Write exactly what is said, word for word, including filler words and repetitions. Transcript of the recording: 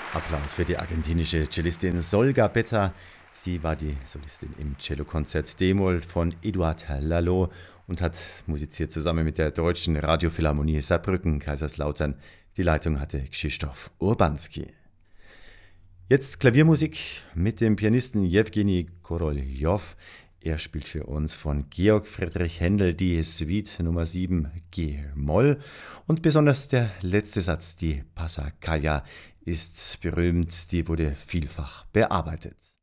Applaus für die argentinische Cellistin Solga Betta. Sie war die Solistin im Cellokonzert D-Moll von Eduard Laloux und hat musiziert zusammen mit der Deutschen Radiophilharmonie Saarbrücken-Kaiserslautern. Die Leitung hatte Krzysztof Urbanski. Jetzt Klaviermusik mit dem Pianisten Jewgeni Koroljow. Er spielt für uns von Georg Friedrich Händel die Suite Nummer sieben G-Moll und besonders der letzte Satz, die Passacaglia, ist berühmt, die wurde vielfach bearbeitet.